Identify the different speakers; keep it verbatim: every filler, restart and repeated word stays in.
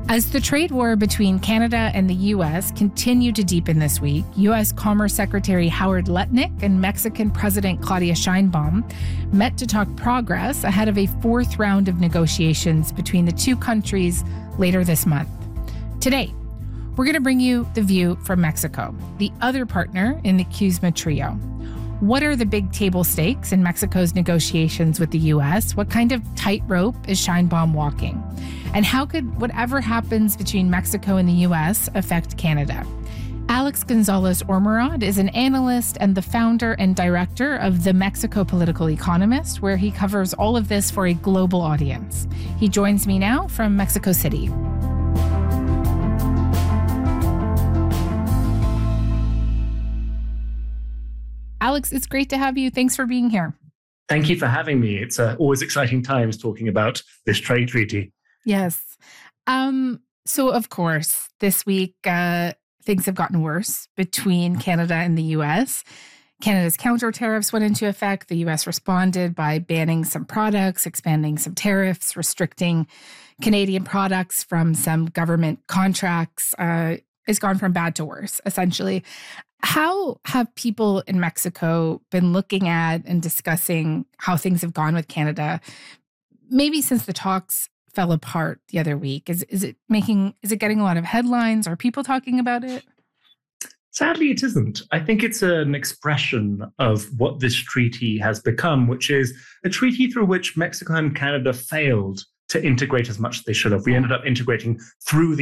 Speaker 1: As the trade war between Canada and the U S continued to deepen this week, U S Commerce Secretary Howard Lutnick and Mexican President Claudia Sheinbaum met to talk progress ahead of a fourth round of negotiations between the two countries later this month. Today, we're going to bring you the view from Mexico, the other partner in the CUSMA trio. What are the big table stakes in Mexico's negotiations with the U S? What kind of tightrope is Sheinbaum walking? And how could whatever happens between Mexico and the U S affect Canada? Alex Gonzalez Ormerod is an analyst and the founder and director of The Mexico Political Economist, where he covers all of this for a global audience. He joins me now from Mexico City. Alex, it's great to have you. Thanks for being here.
Speaker 2: Thank you for having me. It's uh, always exciting times talking about this trade treaty.
Speaker 1: Yes. Um, so, of course, this week, uh, things have gotten worse between Canada and the U S. Canada's counter tariffs went into effect. The U S responded by banning some products, expanding some tariffs, restricting Canadian products from some government contracts. Uh, it's gone from bad to worse, essentially. How have people in Mexico been looking at and discussing how things have gone with Canada, maybe since the talks fell apart the other week? Is is it making, is it getting a lot of headlines? Are people talking about it?
Speaker 2: Sadly, it isn't. I think it's an expression of what this treaty has become, which is a treaty through which Mexico and Canada failed to integrate as much as they should have. We ended up integrating through the